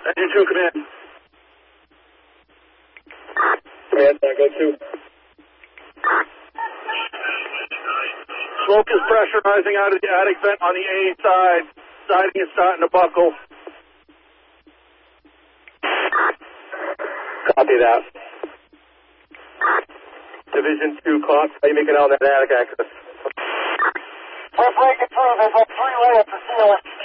Engine 2, command. Command, go 2. Smoke is pressurizing out of the attic vent on the A side. Siding is starting to buckle. Copy that. Division 2, Cox, how are you making out on that attic access? We're breaking through. There's like 3 layers to seal it.